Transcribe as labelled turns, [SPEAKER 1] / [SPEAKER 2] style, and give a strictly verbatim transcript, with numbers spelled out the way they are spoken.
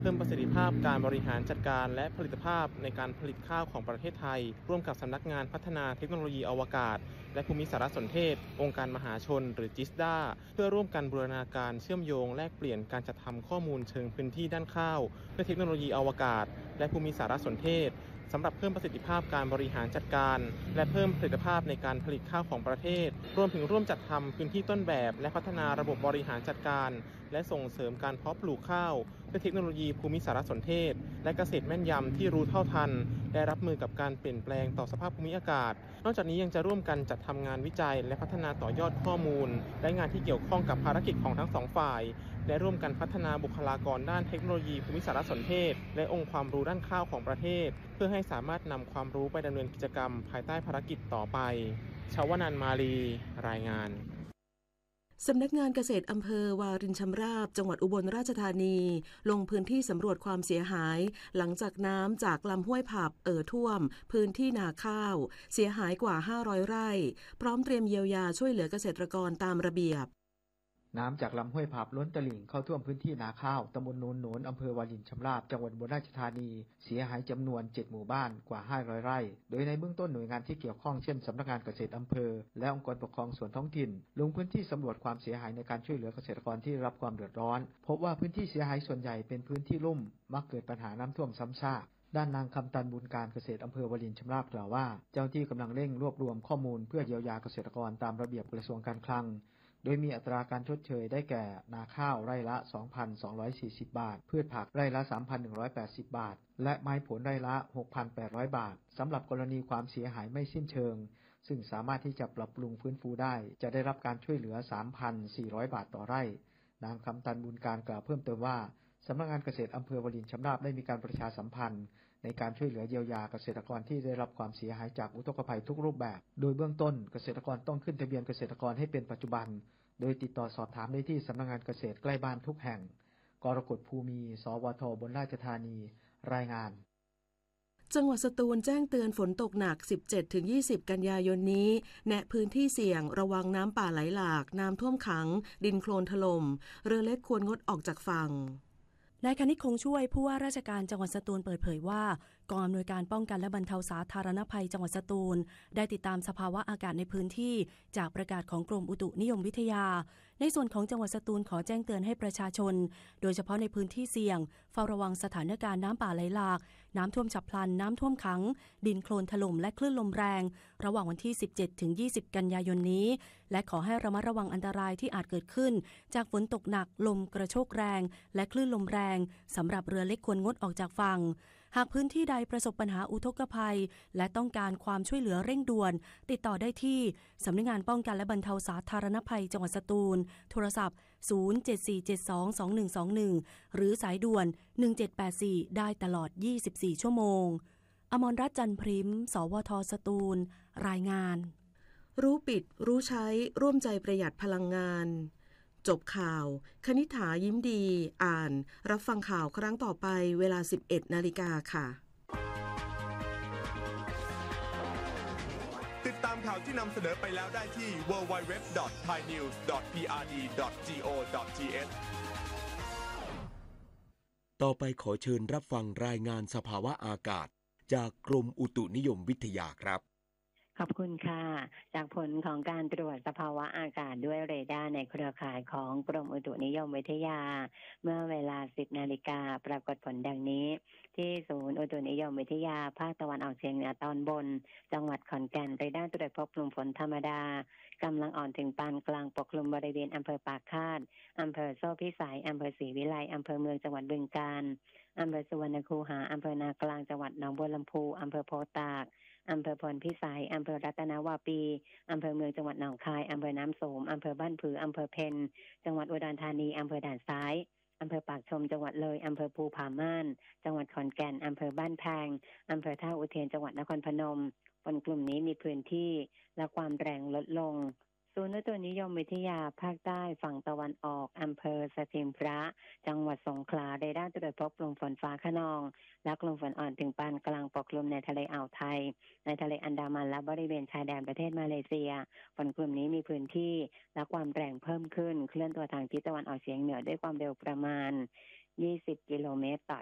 [SPEAKER 1] เพิ่มประสิทธิภาพการบริหารจัดการและผลิตภาพในการผลิตข้าวของประเทศไทยร่วมกับสำนักงานพัฒนาเทคโนโลยีอวกาศและภูมิสารสนเทศองค์การมหาชนหรือจิสดาเพื่อร่วมกันบูรณาการเชื่อมโยงแลกเปลี่ยนการจัดทำข้อมูลเชิงพื้นที่ด้านข้าวเพื่อเทคโนโลยีอวกาศและภูมิสารสนเทศสำหรับเพิ่มประสิทธิภาพการบริหารจัดการและเพิ่มผลิตภาพในการผลิตข้าวของประเทศรวมถึงร่วมจัดทำพื้นที่ต้นแบบและพัฒนาระบบบริหารจัดการและส่งเสริมการเพาะปลูกข้าวด้วยเทคโนโลยีภูมิสารสนเทศและเกษตรแม่นยำที่รู้เท่าทันและรับมือกับการเปลี่ยนแปลงต่อสภาพภูมิอากาศนอกจากนี้ยังจะร่วมกันจัดทำงานวิจัยและพัฒนาต่อยอดข้อมูลและงานที่เกี่ยวข้องกับภารกิจของทั้งสองฝ่ายและร่วมกันพัฒนาบุคลากรด้านเทคโนโลยีภูมิสารสนเทศและองค์ความรู้ด้านข้าวของประเทศเพื่อให้สามารถนำความรู้ไปดำเนินกิจกรรมภายใต้ภารกิจต่อไปชวนันท์มาลีรายงาน
[SPEAKER 2] สำนักงานเกษตรอำเภอวารินชำราบจังหวัดอุบลราชธานีลงพื้นที่สำรวจความเสียหายหลังจากน้ำจากลำห้วยผับเอ่อท่วมพื้นที่นาข้าวเสียหายกว่าห้าร้อยไร่พร้อมเตรียมเยียวยาช่วยเหลือเกษตรกรตามระเบียบ
[SPEAKER 3] น้ำจากลำห้วยผับล้นตลิ่งเข้าท่วมพื้นที่นาข้าวตำบลโนนโหนนอำเภอวารินชำราบจังหวัดอุบลราชธานีเสียหายจำนวนเจ็ดหมู่บ้านกว่าห้าร้อยไร่โดยในเบื้องต้นหน่วยงานที่เกี่ยวข้องเช่นสำนักงานเกษตรอำเภอและองค์กรปกครองส่วนท้องถิ่นลงพื้นที่สำรวจความเสียหายในการช่วยเหลือเกษตรกรที่รับความเดือดร้อนพบว่าพื้นที่เสียหายส่วนใหญ่เป็นพื้นที่ลุ่มมักเกิดปัญหาน้ำท่วมซ้ำซากด้านนางคำตันบุญการเกษตรอำเภอวารินชำราบกล่าวว่าเจ้าหน้าที่กำลังเร่งรวบรวมข้อมูลเพื่อเยียวยาเกษตรกรตามระเบียบกระทรวงการคลังโดยมีอัตราการชดเชยได้แก่นาข้าวไร่ละ สองพันสองร้อยสี่สิบ บาทพืชผักไร่ละ สามพันหนึ่งร้อยแปดสิบ บาทและไม้ผลไร่ละ หกพันแปดร้อย บาทสำหรับกรณีความเสียหายไม่สิ้นเชิงซึ่งสามารถที่จะปรับปรุงฟื้นฟูได้จะได้รับการช่วยเหลือ สามพันสี่ร้อย บาทต่อไร่นางคำตันบุญการกล่าวเพิ่มเติมว่าสำนักงานเกษตรอำเภอวารินชำราบได้มีการประชาสัมพันธ์ในการช่วยเหลือเยียวยาเกษตรกรที่ได้รับความเสียหายจากอุทกภัยทุกรูปแบบโดยเบื้องต้นเกษตรกรต้องขึ้นทะเบียนเกษตรกรให้เป็นปัจจุบันโดยติดต่อสอบถามได้ที่สำนักงานเกษตรใกล้บ้านทุกแห่งกรกฎภูมิสวทบนราชธานีรายงาน
[SPEAKER 2] จังหวัดสตูลแจ้งเตือนฝนตกหนัก สิบเจ็ดถึงยี่สิบ กันยายนนี้แนะพื้นที่เสี่ยงระวังน้ำป่าไหลหลากน้ำท่วมขังดินโคลนถล่มเรือเล็กควรงดออกจากฝั่งนายคณิตคงช่วยผู้ว่าราชการจังหวัดสตูลเปิดเผยว่ากองอำนวยการป้องกันและบรรเทาสาธารณภัยจังหวัดสตูลได้ติดตามสภาวะอากาศในพื้นที่จากประกาศของกรมอุตุนิยมวิทยาในส่วนของจังหวัดสตูลขอแจ้งเตือนให้ประชาชนโดยเฉพาะในพื้นที่เสี่ยงเฝ้าระวังสถานการณ์น้ำป่าไหลหลากน้ำท่วมฉับพลันน้ำท่วมขังดินโคลนถล่มและคลื่นลมแรงระหว่างวันที่ สิบเจ็ดถึงยี่สิบ กันยายนนี้และขอให้ระมัดระวังอันตรายที่อาจเกิดขึ้นจากฝนตกหนักลมกระโชกแรงและคลื่นลมแรงสำหรับเรือเล็กควรงดออกจากฝั่งหากพื้นที่ใดประสบปัญหาอุทกภัยและต้องการความช่วยเหลือเร่งด่วนติดต่อได้ที่สำนักงานป้องกันและบรรเทาสาธารณภัยจังหวัดสตูลโทรศัพท์ศูนย์ เจ็ด สี่ เจ็ด สอง สอง หนึ่ง สอง หนึ่งหรือสายด่วนหนึ่ง เจ็ด แปด สี่ได้ตลอดยี่สิบสี่ชั่วโมงอมรรัตน์จันทร์พริมสวทสตูลรายงานรู้ปิดรู้ใช้ร่วมใจประหยัดพลังงานจบข่าวคณิษฐายิ้มดีอ่านรับฟังข่าวครั้งต่อไปเวลา สิบเอ็ด นาฬิกาค่ะ
[SPEAKER 4] ติดตามข่าวที่นำเสนอไปแล้วได้ที่ ดับเบิลยู ดับเบิลยู ดับเบิลยู ดอท ไทยนิวส์ ดอท พี อาร์ ดี ดอท จี โอ ดอท ที เอช
[SPEAKER 5] ต่อไปขอเชิญรับฟังรายงานสภาวะอากาศจากกรมอุตุนิยมวิทยาครับ
[SPEAKER 6] ขอบคุณค่ะจากผลของการตรวจสภาวะอากาศด้วยเรดาร์ในเครือข่ายของกรมอุตุนิยมวิทยาเมื่อเวลา สิบ นาฬิกาปรากฏผลดังนี้ที่ศูนย์อุตุนิยมวิทยาภาคตะวันออกเฉียงเหนือตอนบนจังหวัดขอนแก่นเรดาร์ตรวจพบกลุ่มฝนธรรมดากำลังอ่อนถึงปานกลางปกคลุมบริเวณอำเภอปากคาดอำเภอโซ่พิสัยอำเภอศรีวิไลอำเภอเมืองจังหวัดบึงกาฬอำเภอสุวรรณคูหาอำเภอนากลางจังหวัดหนองบัวลำพูอำเภอโพตากอำเภอพลพิสัยอำเภอรัตนวาปีอำเภอเมืองจังหวัดหนองคายอำเภอน้ำโสมอำเภอบ้านผืออำเภอเพ็ญจังหวัดอุดรธานีอำเภอด่านซ้ายอำเภอปากชมจังหวัดเลยอำเภอภูผาม่านจังหวัดขอนแก่นอำเภอบ้านแพงอำเภอท่าอุเทนจังหวัดนครพนมฝนกลุ่มนี้มีพื้นที่และความแรงลดลงศูนย์อุตุนิยมวิทยาภาคใต้ฝั่งตะวันออกอำเภอสถิมพระจังหวัดสงขลาเรดาร์ตรวจพบกลุ่มฝนฟ้าคะนองและกลุ่มฝนอ่อนถึงปานกลางปกคลุมในทะเลอ่าวไทยในทะเลอันดามันและบริเวณชายแดนประเทศมาเลเซียฝนกลุ่มนี้มีพื้นที่และความแรงเพิ่มขึ้นเคลื่อนตัวทางทิศตะวันออกเฉียงเหนือด้วยความเร็วประมาณยี่สิบ กิโลเมตรต่อ